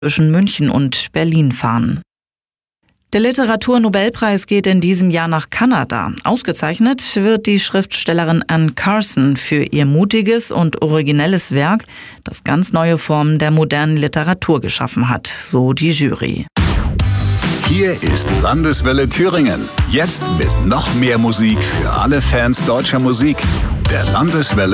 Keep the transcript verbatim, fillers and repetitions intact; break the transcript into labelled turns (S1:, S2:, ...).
S1: zwischen München und Berlin fahren. Der Literaturnobelpreis geht in diesem Jahr nach Kanada. Ausgezeichnet wird die Schriftstellerin Anne Carson für ihr mutiges und originelles Werk, das ganz neue Formen der modernen Literatur geschaffen hat, so die Jury.
S2: Hier ist Landeswelle Thüringen. Jetzt mit noch mehr Musik für alle Fans deutscher Musik. Der Landeswelle